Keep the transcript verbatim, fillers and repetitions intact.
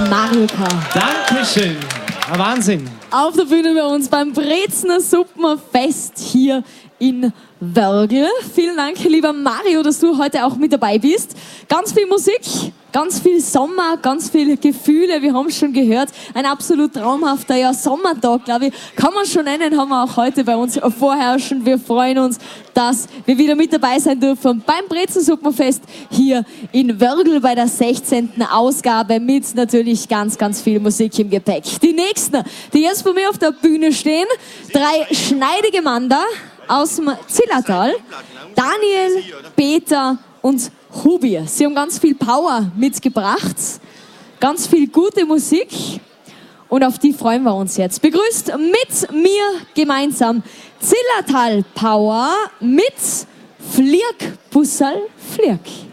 Mario K. Dankeschön. Ein Wahnsinn. Auf der Bühne bei uns beim Brezner Suppenfest hier in Wörgl. Vielen Dank, lieber Mario, dass du heute auch mit dabei bist. Ganz viel Musik, ganz viel Sommer, ganz viele Gefühle. Wir haben es schon gehört. Ein absolut traumhafter ja, Sommertag, glaube ich. Kann man schon nennen, haben wir auch heute bei uns vorherrschen. Wir freuen uns, dass wir wieder mit dabei sein dürfen beim Brezner Suppenfest hier in Wörgl bei der sechzehnten Ausgabe mit natürlich ganz, ganz viel Musik im Gepäck. Die nächsten, die jetzt bei mir auf der Bühne stehen, drei schneidige Mander aus dem Zillertal, Daniel, Peter und Hubi. Sie haben ganz viel Power mitgebracht, ganz viel gute Musik und auf die freuen wir uns jetzt. Begrüßt mit mir gemeinsam Zillertal Power mit Flirk Bussal Flirk.